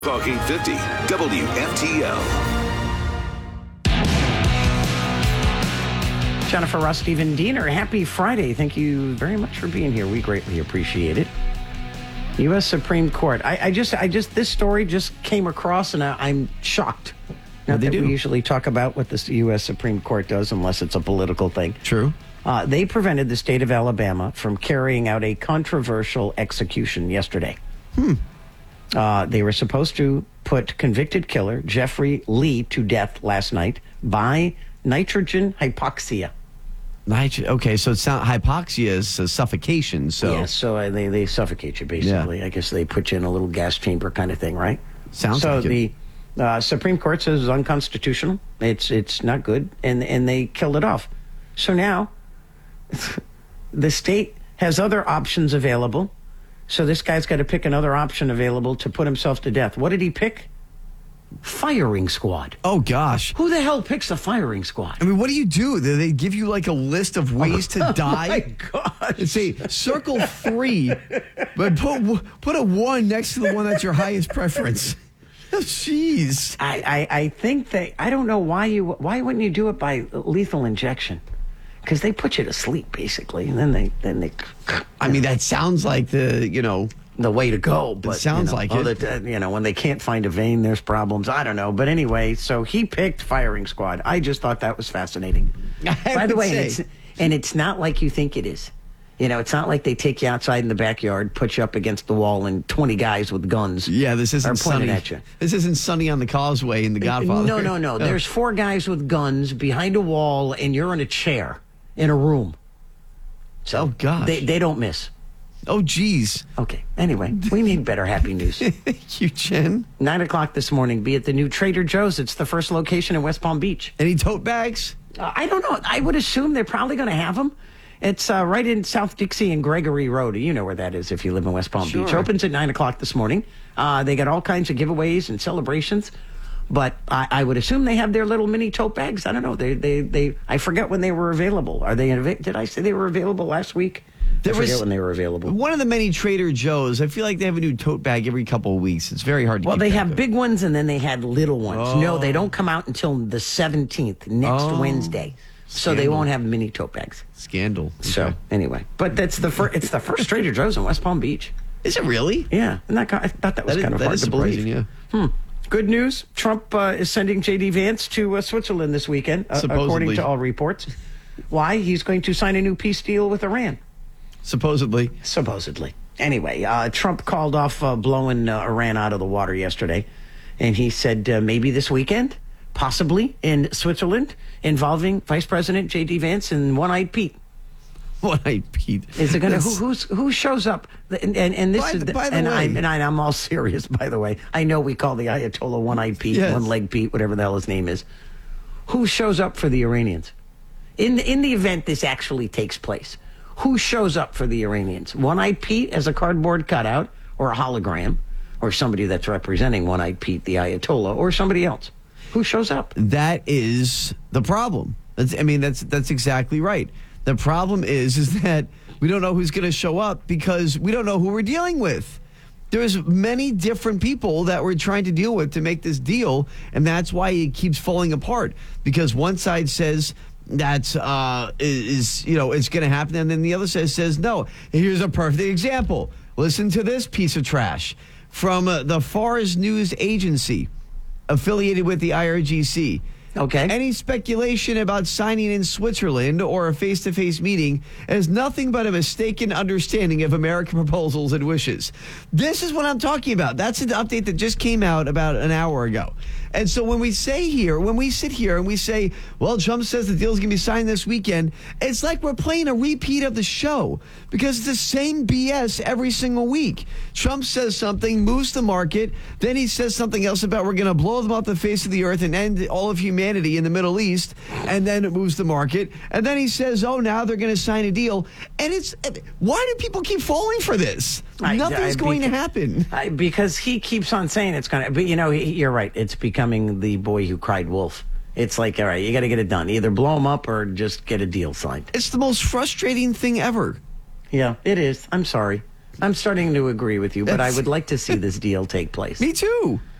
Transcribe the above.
Talk 850 WFTL. Jennifer Ross, Stephen Diener, happy Friday. Thank you very much for being here. We greatly appreciate it. U.S. Supreme Court. This story just came across and I'm shocked. Now, we usually talk about what the U.S. Supreme Court does unless it's a political thing. True. They prevented the state of Alabama from carrying out a controversial execution yesterday. They were supposed to put convicted killer Jeffrey Lee to death last night by nitrogen hypoxia. Okay, so it's not hypoxia is suffocation. So yeah, so they suffocate you basically. Yeah. I guess they put you in a little gas chamber kind of thing, right? Sounds so like it. The Supreme Court says it's unconstitutional. It's not good, and they killed it off. So now the state has other options available. So this guy's got to pick another option available to put himself to death. What did he pick? Firing squad. Oh, gosh. Who the hell picks a firing squad? I mean, what do you do? Do they give you like a list of ways to die? Oh, my gosh. And say, circle 3, but put a 1 next to the one that's your highest preference. Jeez. I think I don't know why wouldn't you do it by lethal injection? Because they put you to sleep, basically, and then they. I mean, that sounds like the way to go. But it sounds like it. When they can't find a vein, there's problems. I don't know, but anyway, so he picked firing squad. I just thought that was fascinating. By the way, it's not like you think it is. It's not like they take you outside in the backyard, put you up against the wall, and 20 guys with guns. Yeah, this isn't pointing Sunny. At you. This isn't Sunny on the Causeway in The Godfather. No. There's 4 guys with guns behind a wall, and you're in a chair in a room. So, oh gosh, they don't miss. Oh, geez. Okay. Anyway, we need better happy news. Thank you, Jen. 9 o'clock this morning. Be at the new Trader Joe's. It's the first location in West Palm Beach. Any tote bags? I don't know. I would assume they're probably going to have them. It's right in South Dixie and Gregory Road. You know where that is if you live in West Palm Beach. Opens at 9 o'clock this morning. They got all kinds of giveaways and celebrations. But I would assume they have their little mini tote bags. I don't know. They I forget when they were available. Did I say they were available last week? I forget when they were available. One of the many Trader Joe's, I feel like they have a new tote bag every couple of weeks. It's very hard to keep they track have of. big ones and then they had little ones. Oh. No, they don't come out until the 17th, next Wednesday. So they won't have mini tote bags. Scandal. Okay. So anyway, but it's the first Trader Joe's in West Palm Beach. Is it really? Yeah. And I thought that was kind of hard to believe. Yeah. Good news. Trump is sending J.D. Vance to Switzerland this weekend, according to all reports. Why? He's going to sign a new peace deal with Iran. Supposedly. Anyway, Trump called off blowing Iran out of the water yesterday. And he said maybe this weekend, possibly in Switzerland, involving Vice President J.D. Vance and One-Eyed Pete. One-Eyed Pete. Is it going to who shows up? And this by the way, I'm all serious. By the way, I know we call the Ayatollah One-Eyed Pete, yes. One-Leg Pete, whatever the hell his name is. Who shows up for the Iranians in the event this actually takes place? Who shows up for the Iranians? One-Eyed Pete as a cardboard cutout, or a hologram, or somebody that's representing One-Eyed Pete, the Ayatollah, or somebody else? Who shows up? That is the problem. That's exactly right. The problem is that we don't know who's going to show up because we don't know who we're dealing with. There's many different people that we're trying to deal with to make this deal, and that's why it keeps falling apart. Because one side says that's it's going to happen, and then the other side says no. Here's a perfect example. Listen to this piece of trash from the Fars News Agency, affiliated with the IRGC. Okay. Any speculation about signing in Switzerland or a face-to-face meeting is nothing but a mistaken understanding of American proposals and wishes. This is what I'm talking about. That's an update that just came out about an hour ago. And so when we sit here and we say, well, Trump says the deal's going to be signed this weekend, it's like we're playing a repeat of the show because it's the same BS every single week. Trump says something, moves the market, then he says something else about we're going to blow them off the face of the earth and end all of humanity in the Middle East, and then it moves the market, and then he says, oh, now they're going to sign a deal. And why do people keep falling for this? Nothing's going to happen. Because he keeps on saying it's going to, but you're right, it's becoming the boy who cried wolf. It's like, all right, you got to get it done. Either blow them up or just get a deal signed. It's the most frustrating thing ever. Yeah, it is. I'm sorry. I'm starting to agree with you, but I would like to see this deal take place. Me too.